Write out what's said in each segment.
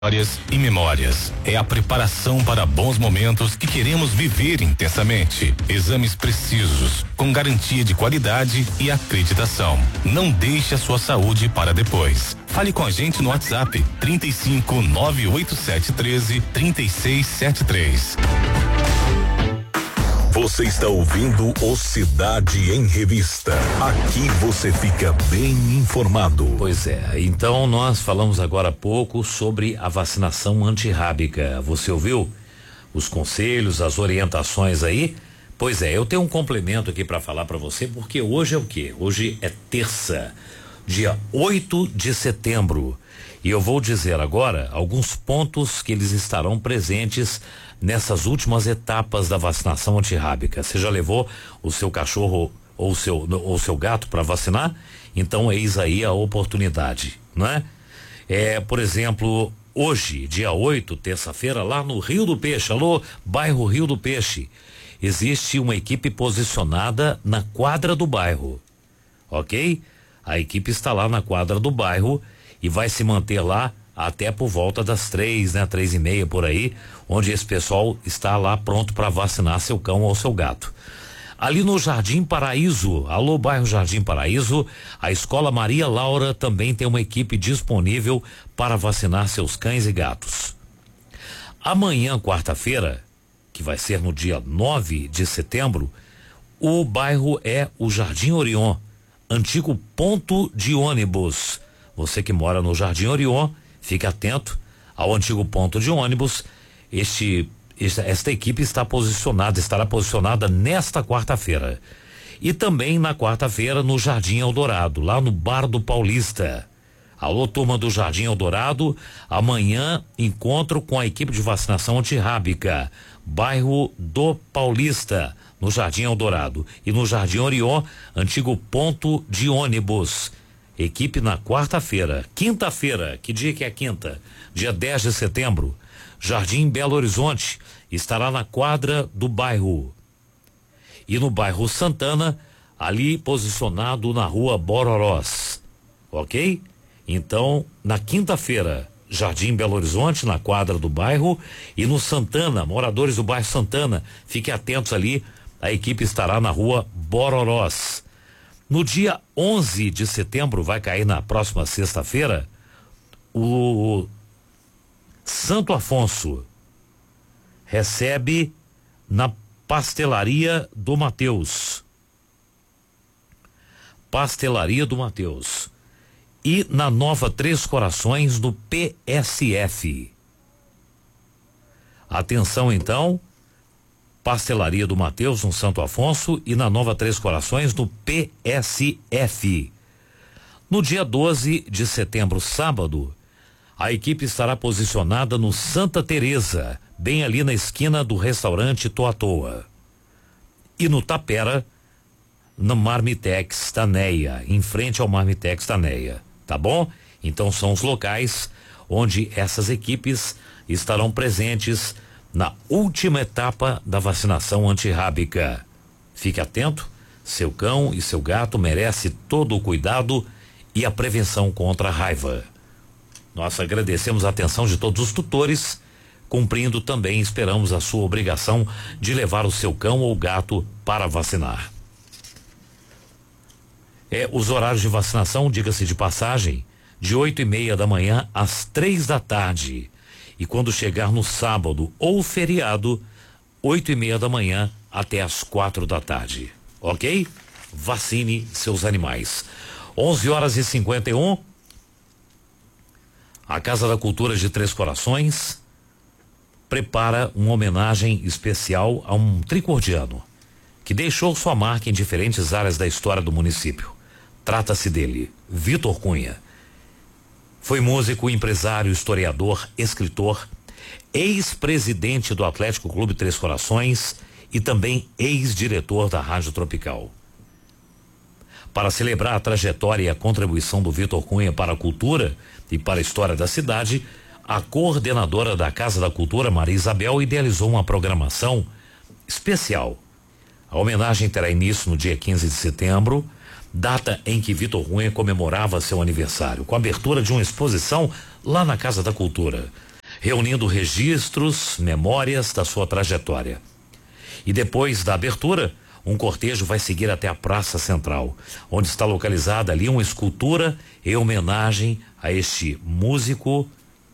Histórias e memórias. É a preparação para bons momentos que queremos viver intensamente. Exames precisos, com garantia de qualidade e acreditação. Não deixe a sua saúde para depois. Fale com a gente no WhatsApp 35 98713 3673. Você está ouvindo o Cidade em Revista. Aqui você fica bem informado. Pois é, então nós falamos agora há pouco sobre a vacinação antirrábica. Você ouviu os conselhos, as orientações aí? Pois é, eu tenho um complemento aqui para falar para você, porque hoje é o quê? Hoje é terça, dia 8 de setembro. E eu vou dizer agora alguns pontos que eles estarão presentes nessas últimas etapas da vacinação antirrábica. Você já levou o seu cachorro ou o seu gato para vacinar? Então eis aí a oportunidade, né? Por exemplo, hoje, dia 8, terça-feira, lá no Rio do Peixe, alô, bairro Rio do Peixe, existe uma equipe posicionada na quadra do bairro, ok? A equipe está lá na quadra do bairro e vai se manter lá até por volta das 3, né? 3:30 por aí, onde esse pessoal está lá pronto para vacinar seu cão ou seu gato. Ali no Jardim Paraíso, alô bairro Jardim Paraíso, a Escola Maria Laura também tem uma equipe disponível para vacinar seus cães e gatos. Amanhã, quarta-feira, que vai ser no dia 9 de setembro, o bairro é o Jardim Orion, antigo ponto de ônibus. Você que mora no Jardim Orion, fique atento ao antigo ponto de ônibus. Esta equipe estará posicionada nesta quarta-feira. E também na quarta-feira no Jardim Eldorado, lá no Bar do Paulista. Alô, turma do Jardim Eldorado, amanhã encontro com a equipe de vacinação antirrábica, bairro do Paulista, no Jardim Eldorado. E no Jardim Orion, antigo ponto de ônibus. Equipe na quarta-feira. Quinta-feira, que dia que é quinta? Dia 10 de setembro. Jardim Belo Horizonte estará na quadra do bairro. E no bairro Santana, ali posicionado na rua Bororós. Ok? Então, na quinta-feira, Jardim Belo Horizonte, na quadra do bairro. E no Santana, moradores do bairro Santana, fiquem atentos ali, a equipe estará na rua Bororós. No dia 11 de setembro, vai cair na próxima sexta-feira, o Santo Afonso recebe na Pastelaria do Mateus. Pastelaria do Mateus. E na Nova Três Corações, no PSF. Atenção então, Pastelaria do Mateus, no Santo Afonso, e na Nova Três Corações, no PSF. No dia 12 de setembro, sábado, a equipe estará posicionada no Santa Teresa, bem ali na esquina do restaurante Toa. E no Tapera, no Marmitex da Neia, em frente ao Marmitex da Neia, tá bom? Então são os locais onde essas equipes estarão presentes na última etapa da vacinação antirrábica. Fique atento, seu cão e seu gato merece todo o cuidado e a prevenção contra a raiva. Nós agradecemos a atenção de todos os tutores, cumprindo também, esperamos a sua obrigação de levar o seu cão ou gato para vacinar. Os horários de vacinação, diga-se de passagem, de 8:30 da manhã às 3 da tarde. E quando chegar no sábado ou feriado, 8:30 da manhã até às 4 da tarde. Ok? Vacine seus animais. 11h51. A Casa da Cultura de Três Corações prepara uma homenagem especial a um tricordiano que deixou sua marca em diferentes áreas da história do município. Trata-se dele, Vitor Cunha. Foi músico, empresário, historiador, escritor, ex-presidente do Atlético Clube Três Corações e também ex-diretor da Rádio Tropical. Para celebrar a trajetória e a contribuição do Vitor Cunha para a cultura e para a história da cidade, a coordenadora da Casa da Cultura, Maria Isabel, idealizou uma programação especial. A homenagem terá início no dia 15 de setembro, data em que Vitor Cunha comemorava seu aniversário, com a abertura de uma exposição lá na Casa da Cultura. reunindo registros, memórias da sua trajetória. E depois da abertura, um cortejo vai seguir até a Praça Central, onde está localizada ali uma escultura em homenagem a este músico,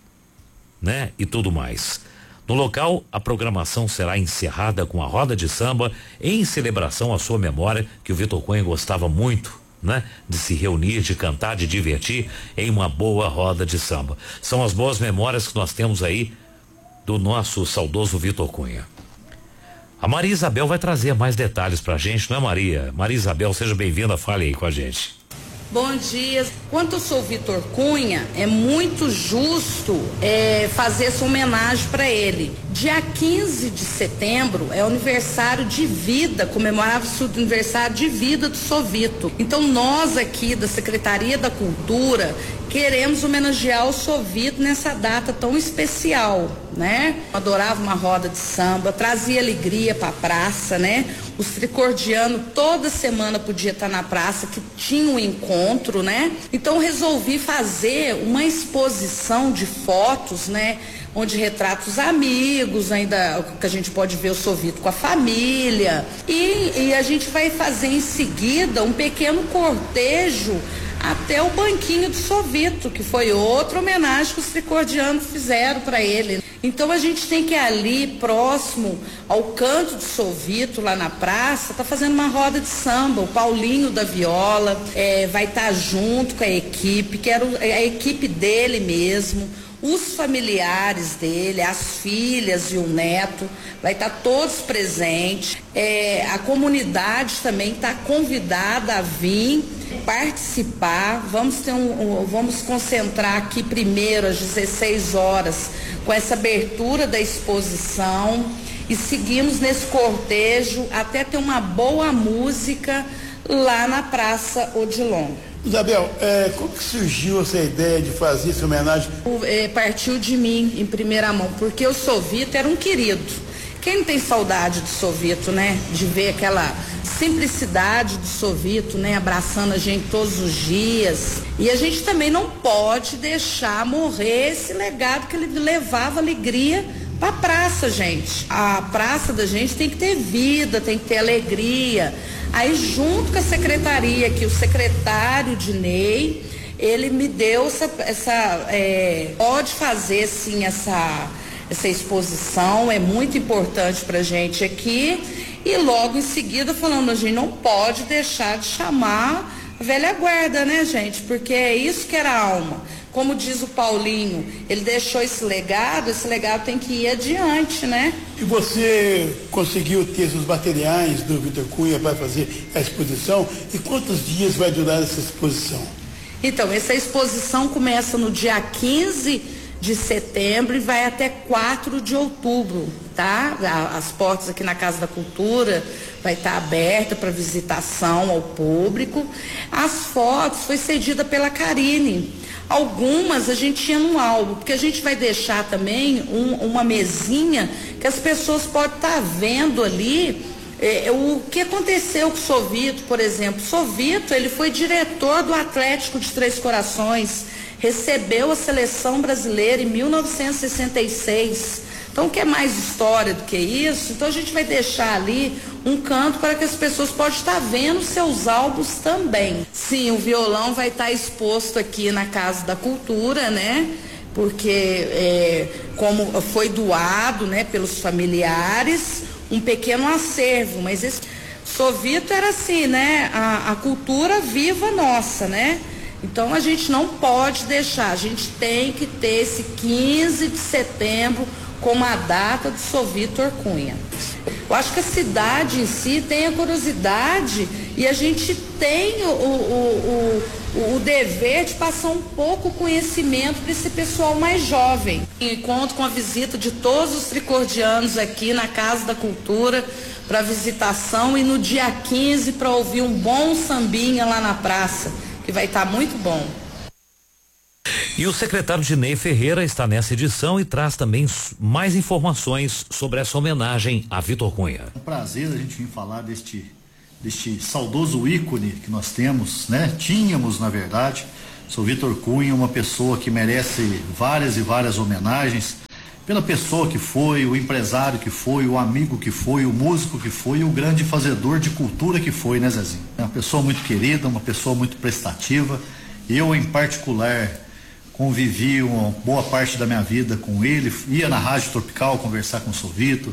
né? E tudo mais. No local, a programação será encerrada com a roda de samba em celebração à sua memória, que o Vitor Cunha gostava muito, né? De se reunir, de cantar, de divertir em uma boa roda de samba. São as boas memórias que nós temos aí do nosso saudoso Vitor Cunha. A Maria Isabel vai trazer mais detalhes pra gente, não é, Maria? Maria Isabel, seja bem-vinda, fale aí com a gente. Bom dia. Quanto eu sou Vitor Cunha, é muito justo fazer essa homenagem para ele. Dia 15 de setembro é o aniversário de vida, comemorava-se o aniversário de vida do Sovito. Então nós aqui da Secretaria da Cultura queremos homenagear o Sovito nessa data tão especial, né? Adorava uma roda de samba, trazia alegria para a praça, né? Os tricordianos toda semana podia estar na praça, que tinha um encontro, né? Então resolvi fazer uma exposição de fotos, né? Onde retrata os amigos, ainda que a gente pode ver o Sovito com a família. E a gente vai fazer em seguida um pequeno cortejo até o banquinho do Sovito, que foi outra homenagem que os tricordianos fizeram para ele. Então a gente tem que ir ali, próximo ao canto do Sovito, lá na praça, tá fazendo uma roda de samba. O Paulinho da viola vai estar junto com a equipe, que era a equipe dele mesmo, os familiares dele, as filhas e o neto, vai estar todos presentes. A comunidade também está convidada a vir participar. Vamos concentrar aqui primeiro às 16 horas com essa abertura da exposição e seguimos nesse cortejo até ter uma boa música lá na Praça Odilon. Isabel, como que surgiu essa ideia de fazer essa homenagem? Partiu de mim, em primeira mão, porque o Sovito era um querido. Quem não tem saudade do Sovito, né? De ver aquela simplicidade do Sovito, né? Abraçando a gente todos os dias. E a gente também não pode deixar morrer esse legado que ele levava alegria pra praça, gente. A praça da gente tem que ter vida, tem que ter alegria. Aí, junto com a secretaria, que o secretário Dinei, ele me deu pode fazer sim essa exposição, é muito importante pra gente aqui. E logo em seguida falando, a gente não pode deixar de chamar a velha guarda, né, gente? Porque é isso que era a alma. Como diz o Paulinho, ele deixou esse legado tem que ir adiante, né? E você conseguiu ter os materiais do Vitor Cunha para fazer a exposição? E quantos dias vai durar essa exposição? Então, essa exposição começa no dia 15 de setembro e vai até 4 de outubro, tá? As portas aqui na Casa da Cultura vai estar aberta para visitação ao público. As fotos foi cedida pela Karine. Algumas a gente tinha no álbum, porque a gente vai deixar também uma mesinha que as pessoas podem estar vendo ali o que aconteceu com o Sovito, por exemplo. O Sovito, ele foi diretor do Atlético de Três Corações, recebeu a seleção brasileira em 1966. Então, o que é mais história do que isso? Então, a gente vai deixar ali um canto para que as pessoas possam estar vendo seus álbuns também. Sim, o violão vai estar exposto aqui na Casa da Cultura, né? Porque, como foi doado, né, pelos familiares, um pequeno acervo. Mas esse Sovito era assim, né? A cultura viva nossa, né? Então, a gente não pode deixar. A gente tem que ter esse 15 de setembro como a data do Sr. Vitor Cunha. Eu acho que a cidade em si tem a curiosidade e a gente tem o dever de passar um pouco conhecimento para esse pessoal mais jovem. E conto com a visita de todos os tricordianos aqui na Casa da Cultura para visitação e no dia 15 para ouvir um bom sambinha lá na praça, que vai estar muito bom. E o secretário Dinei Ferreira está nessa edição e traz também mais informações sobre essa homenagem a Vitor Cunha. É um prazer a gente vir falar deste saudoso ícone que nós temos, né? Tínhamos, na verdade. Sou Vitor Cunha, uma pessoa que merece várias e várias homenagens. pela pessoa que foi, o empresário que foi, o amigo que foi, o músico que foi, o grande fazedor de cultura que foi, né, Zezinho? É uma pessoa muito querida, uma pessoa muito prestativa. Eu, em particular, convivi uma boa parte da minha vida com ele, ia na Rádio Tropical conversar com o Sr. Vitor.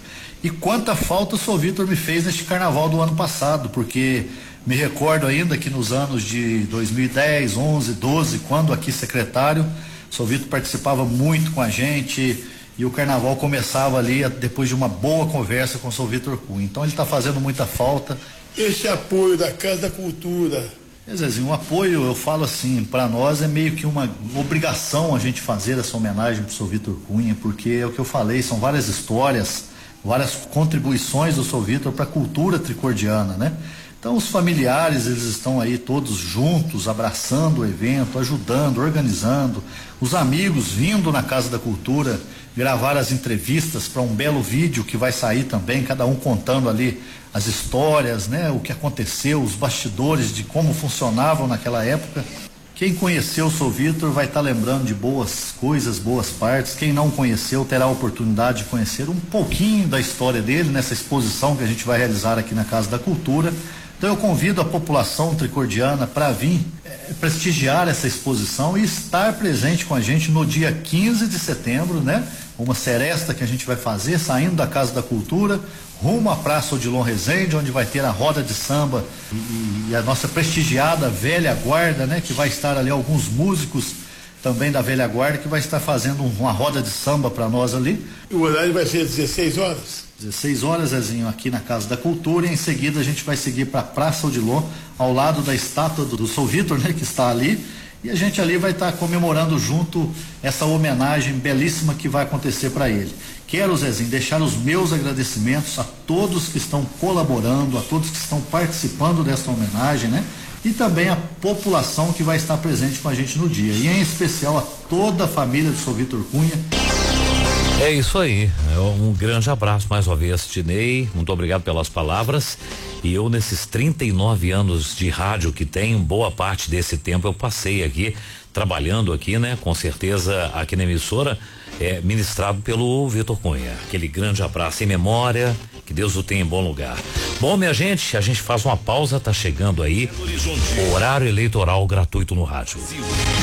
E quanta falta o Sr. Vitor me fez neste carnaval do ano passado, porque me recordo ainda que nos anos de 2010, 11, 12, quando aqui secretário, o Sr. Vitor participava muito com a gente e o carnaval começava ali depois de uma boa conversa com o Sr. Vitor Cunha. Então ele está fazendo muita falta. Esse apoio da Casa da Cultura. Zezinho, o apoio, eu falo assim, para nós é meio que uma obrigação a gente fazer essa homenagem para o Sr. Vitor Cunha, porque é o que eu falei, são várias histórias, várias contribuições do Sr. Vitor para a cultura tricordiana, né? Então os familiares, eles estão aí todos juntos, abraçando o evento, ajudando, organizando, os amigos vindo na Casa da Cultura gravar as entrevistas para um belo vídeo que vai sair também, cada um contando ali as histórias, né? O que aconteceu, os bastidores de como funcionavam naquela época. Quem conheceu o Sr. Vitor vai estar lembrando de boas coisas, boas partes. Quem não conheceu terá a oportunidade de conhecer um pouquinho da história dele nessa exposição que a gente vai realizar aqui na Casa da Cultura. Então eu convido a população tricordiana para vir prestigiar essa exposição e estar presente com a gente no dia 15 de setembro, né? Uma seresta que a gente vai fazer saindo da Casa da Cultura, rumo à Praça Odilon Rezende, onde vai ter a roda de samba e a nossa prestigiada velha guarda, né? Que vai estar ali alguns músicos também da velha guarda que vai estar fazendo uma roda de samba para nós ali. O horário vai ser 16 horas? 16 horas, Zezinho, aqui na Casa da Cultura, e em seguida a gente vai seguir para a Praça Odilon, ao lado da estátua do Sr. Vitor, né, que está ali, e a gente ali vai estar comemorando junto essa homenagem belíssima que vai acontecer para ele. Quero, Zezinho, deixar os meus agradecimentos a todos que estão colaborando, a todos que estão participando dessa homenagem, né? E também a população que vai estar presente com a gente no dia, e em especial a toda a família do Sr. Vitor Cunha. É isso aí, um grande abraço mais uma vez, Tinei, muito obrigado pelas palavras. E eu, nesses 39 anos de rádio que tenho, boa parte desse tempo eu passei aqui, trabalhando aqui, né? Com certeza aqui na emissora, ministrado pelo Vitor Cunha. Aquele grande abraço em memória, que Deus o tenha em bom lugar. Bom, minha gente, a gente faz uma pausa, tá chegando aí o horário eleitoral gratuito no rádio.